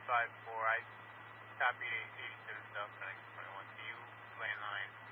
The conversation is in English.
5-4. I copied 87 South Connect 21 to you, landline.